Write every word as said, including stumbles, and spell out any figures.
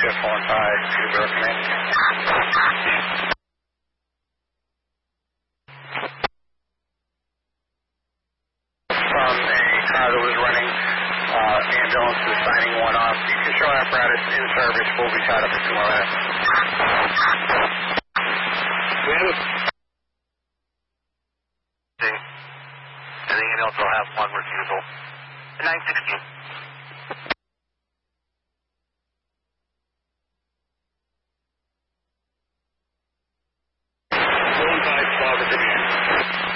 Shift one five, two zero command. From a car that was running, uh, ambulance is signing one off. The control apparatus in service will be tied up in two more minutes. Anything else will have one refusal. nine sixteen.